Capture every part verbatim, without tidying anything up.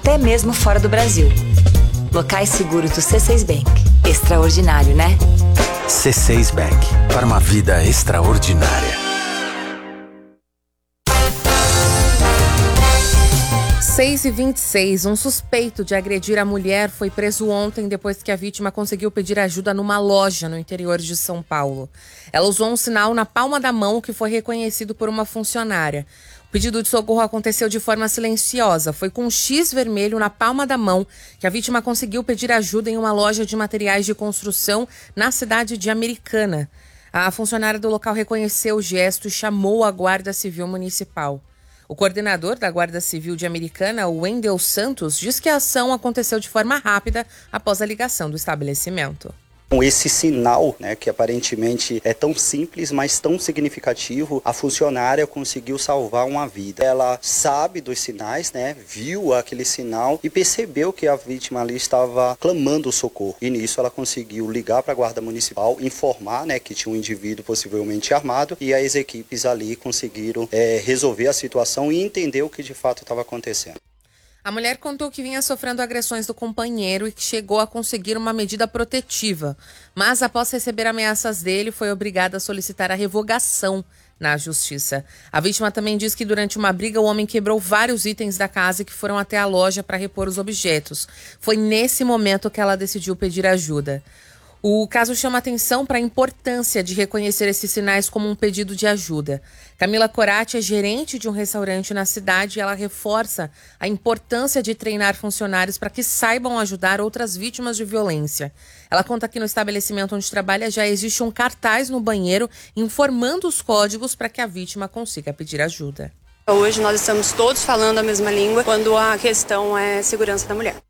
até mesmo fora do Brasil. Locais seguros do C seis Bank. Extraordinário, né? C seis Bank, para uma vida extraordinária. seis e vinte e seis, um suspeito de agredir a mulher foi preso ontem depois que a vítima conseguiu pedir ajuda numa loja no interior de São Paulo. Ela usou um sinal na palma da mão que foi reconhecido por uma funcionária. O pedido de socorro aconteceu de forma silenciosa. Foi com um X vermelho na palma da mão que a vítima conseguiu pedir ajuda em uma loja de materiais de construção na cidade de Americana. A funcionária do local reconheceu o gesto e chamou a Guarda Civil Municipal. O coordenador da Guarda Civil de Americana, o Wendel Santos, diz que a ação aconteceu de forma rápida após a ligação do estabelecimento. Esse sinal, né, que aparentemente é tão simples, mas tão significativo, a funcionária conseguiu salvar uma vida. Ela sabe dos sinais, né, viu aquele sinal e percebeu que a vítima ali estava clamando socorro. E nisso ela conseguiu ligar para a Guarda Municipal, informar, né, que tinha um indivíduo possivelmente armado, e as equipes ali conseguiram é, resolver a situação e entender o que de fato estava acontecendo. A mulher contou que vinha sofrendo agressões do companheiro e que chegou a conseguir uma medida protetiva, mas após receber ameaças dele, foi obrigada a solicitar a revogação na justiça. A vítima também diz que durante uma briga o homem quebrou vários itens da casa e que foram até a loja para repor os objetos. Foi nesse momento que ela decidiu pedir ajuda. O caso chama atenção para a importância de reconhecer esses sinais como um pedido de ajuda. Camila Corati é gerente de um restaurante na cidade e ela reforça a importância de treinar funcionários para que saibam ajudar outras vítimas de violência. Ela conta que no estabelecimento onde trabalha já existe um cartaz no banheiro informando os códigos para que a vítima consiga pedir ajuda. Hoje nós estamos todos falando a mesma língua quando a questão é segurança da mulher.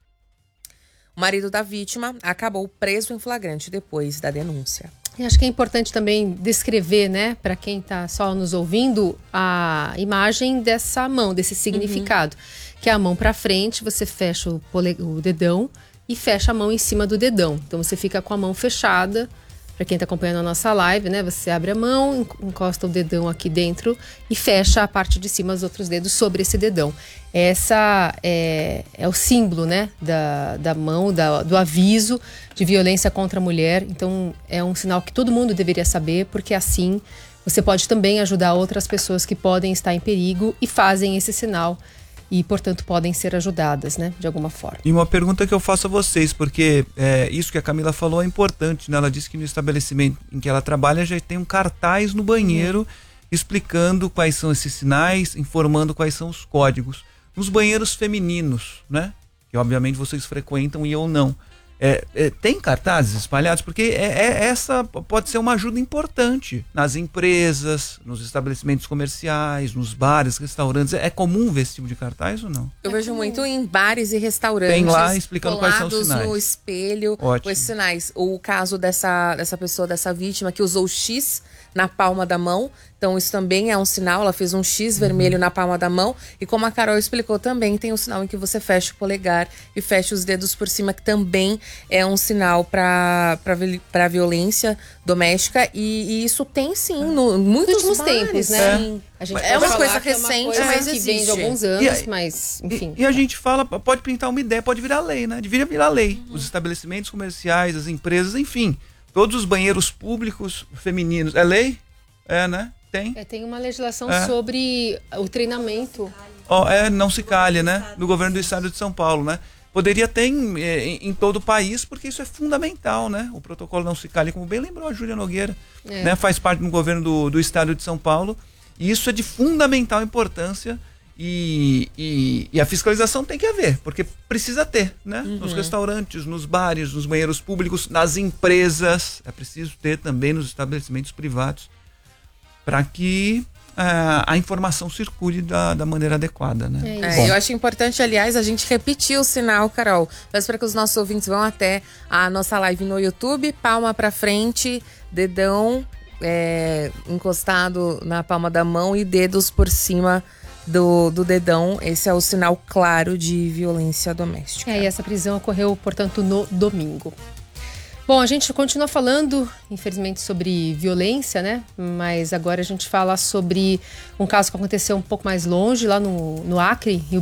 O marido da vítima acabou preso em flagrante depois da denúncia. E acho que é importante também descrever, né, para quem está só nos ouvindo, a imagem dessa mão, desse significado. Uhum. Que é a mão para frente, você fecha o, pole... o dedão e fecha a mão em cima do dedão. Então você fica com a mão fechada. Para quem está acompanhando a nossa live, né, você abre a mão, encosta o dedão aqui dentro e fecha a parte de cima, os outros dedos sobre esse dedão. Essa é, é o símbolo, né, da, da mão, da, do aviso de violência contra a mulher. Então é um sinal que todo mundo deveria saber, porque assim você pode também ajudar outras pessoas que podem estar em perigo e fazem esse sinal. E, portanto, podem ser ajudadas, né, de alguma forma. E uma pergunta que eu faço a vocês, porque é, isso que a Camila falou é importante, né? Ela disse que no estabelecimento em que ela trabalha já tem um cartaz no banheiro uhum. explicando quais são esses sinais, informando quais são os códigos. Nos banheiros femininos, né? Que obviamente vocês frequentam e eu não. É, é, tem cartazes espalhados? Porque é, é, essa pode ser uma ajuda importante nas empresas, nos estabelecimentos comerciais, nos bares, restaurantes. É comum ver esse tipo de cartaz ou não? Eu vejo muito em bares e restaurantes. Tem lá explicando quais são os sinais. No espelho, Ótimo. Com esses sinais. O caso dessa, dessa pessoa, dessa vítima, que usou o X na palma da mão. Então isso também é um sinal, ela fez um X uhum. vermelho na palma da mão. E como a Carol explicou também, tem um sinal em que você fecha o polegar e fecha os dedos por cima, que também é um sinal para para violência doméstica. E, e isso tem sim, no, muitos últimos bares, tempos, né? Sim. A gente é uma coisa que recente, é uma coisa mas que existe. vem de alguns anos, e, mas enfim. E, e a gente fala, pode pintar uma ideia, pode virar lei, né? Deveria virar lei. Uhum. Os estabelecimentos comerciais, as empresas, enfim. Todos os banheiros públicos femininos. É lei? É, né? Tem. É, tem uma legislação é. sobre o treinamento. Oh, é, não se calha, né? No governo do estado de São Paulo, né? Poderia ter em, em, em todo o país, porque isso é fundamental, né? O protocolo não se calha, como bem lembrou a Júlia Nogueira, é. né? Faz parte do governo do, do estado de São Paulo. E isso é de fundamental importância. E, e, e a fiscalização tem que haver, porque precisa ter, né? Uhum. Nos restaurantes, nos bares, nos banheiros públicos, nas empresas. É preciso ter também nos estabelecimentos privados, para que uh, a informação circule da, da maneira adequada, né? É, eu acho importante, aliás, a gente repetir o sinal, Carol. Peço para que os nossos ouvintes vão até a nossa live no YouTube, palma para frente, dedão é, encostado na palma da mão e dedos por cima do, do dedão. Esse é o sinal claro de violência doméstica. É, e essa prisão ocorreu, portanto, no domingo. Bom, a gente continua falando, infelizmente, sobre violência, né? Mas agora a gente fala sobre um caso que aconteceu um pouco mais longe, lá no, no Acre, Rio